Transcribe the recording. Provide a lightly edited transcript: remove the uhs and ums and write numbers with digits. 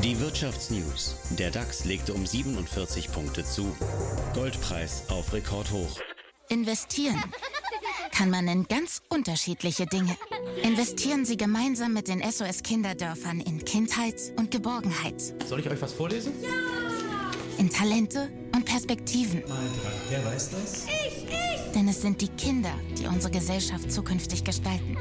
Die Wirtschaftsnews. Der DAX legte um 47 Punkte zu. Goldpreis auf Rekordhoch. Investieren kann man in ganz unterschiedliche Dinge. Investieren Sie gemeinsam mit den SOS Kinderdörfern in Kindheit und Geborgenheit. Soll ich euch was vorlesen? Ja! In Talente und Perspektiven. Mal dran. Wer weiß das? Denn es sind die Kinder, die unsere Gesellschaft zukünftig gestalten.